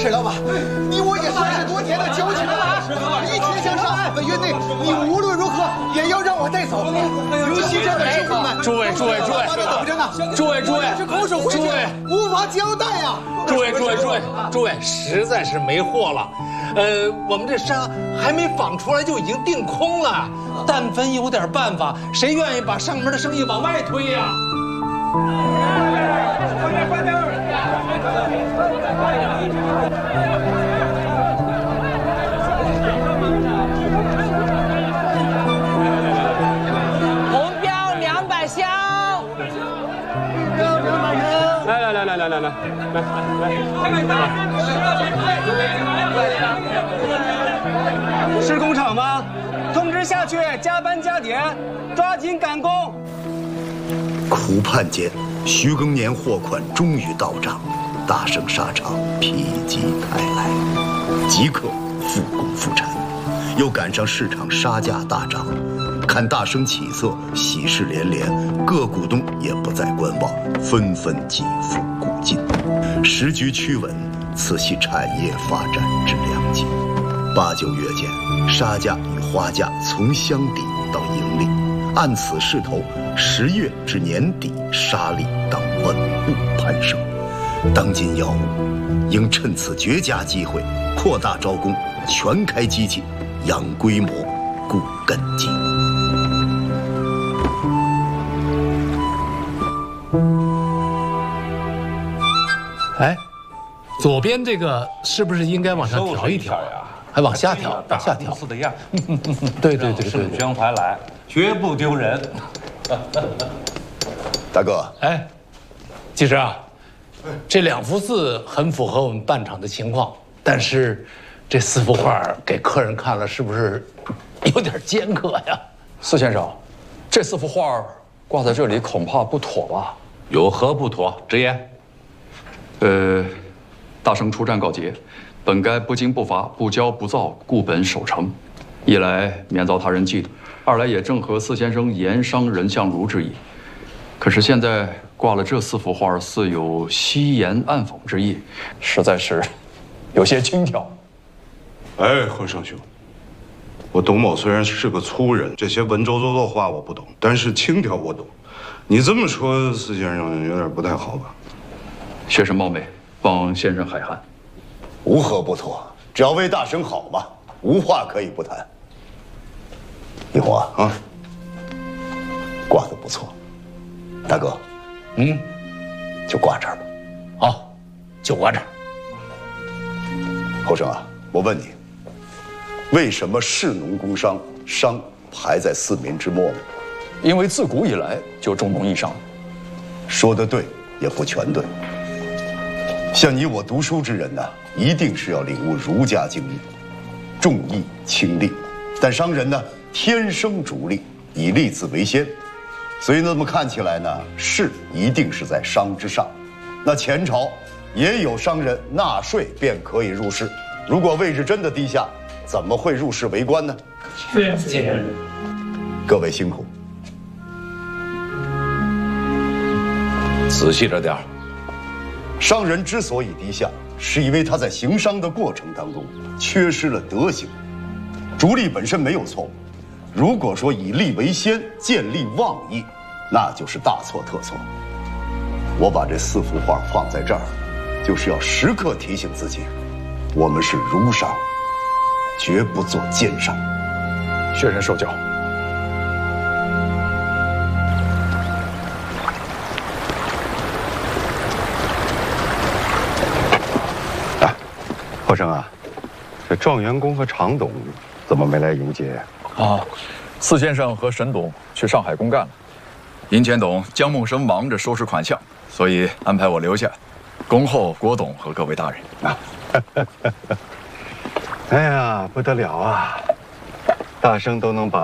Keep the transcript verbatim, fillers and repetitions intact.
石老板，你我也算是多年的交情了，一铁相上，本月内你无论如何也要让我带走。尤其这的事我们， 诸位诸位诸位， 等着呢， 诸位诸位， 是口手回绝，无法交代呀。 诸位诸位诸位诸位，实在是没货了。呃，我们这沙还没纺出来就已经订空了。但凡有点办法，谁愿意把上面的生意往外推呀？ 红标两百箱。 来来来来来来来来来，是工厂吗？通知下去，加班加点，抓紧赶工。 苦盼间，徐庚年货款终于到账，大盛沙场否极泰来，即刻复工复产，又赶上市场沙价大涨，看大生起色，喜事连连，各股东也不再观望，纷纷给付股金，时局趋稳，此系产业发展之良机。八九月间，沙价与花价从相抵到盈利，按此势头，十月至年底，沙利当稳步攀升。当今要务，应趁此绝佳机会，扩大招工，全开机器，养规模，固根基。 哎，左边这个是不是应该往上调一调呀？还往下调，往下调。 公司的样， 对对对对盛宣怀来，绝不丢人。 大哥， 哎，技师啊，这两幅字很符合我们办厂的情况，但是这四幅画给客人看了，是不是有点尖刻呀？ 四先生，这四幅画挂在这里恐怕不妥吧？ 有何不妥？直言。 呃，大圣出战告捷，本该不惊不伐，不骄不躁，固本守成。一来免遭他人嫉妒，二来也正合四先生言伤人相如之意。可是现在挂了这四幅画，似有惜言暗讽之意，实在是有些轻佻。 哎，和尚兄，我董某虽然是个粗人，这些文绉绉的话我不懂，但是轻佻我懂。你这么说，四先生有点不太好吧？ 学生冒昧，望先生海涵。 无何不妥，只要为大生好嘛，无话可以不谈。一红啊，啊，挂得不错，大哥， 嗯， 就挂这儿吧。 好，就挂这儿。 后生啊，我问你，为什么士农工商商排在四民之末呢？ 因为自古以来就重农抑商。 说得对，也不全对。像你我读书之人呢，一定是要领悟儒家经义，重义轻利。但商人呢，天生逐利，以利字为先，所以那么看起来呢，士一定是在商之上。那前朝也有商人纳税便可以入仕，如果位置真的低下，怎么会入仕为官呢？ 确实。 各位辛苦。 仔细着点儿。 商人之所以低下，是因为他在行商的过程当中缺失了德行。逐利本身没有错误，如果说以利为先，见利忘义，那就是大错特错。我把这四幅画放在这儿，就是要时刻提醒自己，我们是儒商，绝不做奸商。 学人受教。 后生啊，这状元公和常董怎么没来迎接呀？ 啊，四先生和沈董去上海公干了，尹前董江梦生忙着收拾款项，所以安排我留下，恭候郭董和各位大人。啊， 哎呀，不得了啊！大生都能把